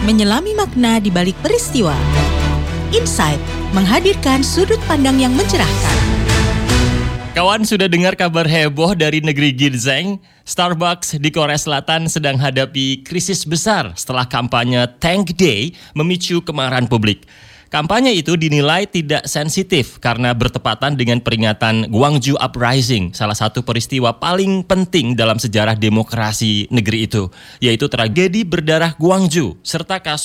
menyelami makna di balik peristiwa. Insight menghadirkan sudut pandang yang mencerahkan. Kawan, sudah dengar kabar heboh dari negeri Ginseng? Starbucks di Korea Selatan sedang hadapi krisis besar setelah kampanye Thank Day memicu kemarahan publik. Kampanye itu dinilai tidak sensitif karena bertepatan dengan peringatan Gwangju Uprising, salah satu peristiwa paling penting dalam sejarah demokrasi negeri itu, yaitu tragedi berdarah Gwangju serta kasus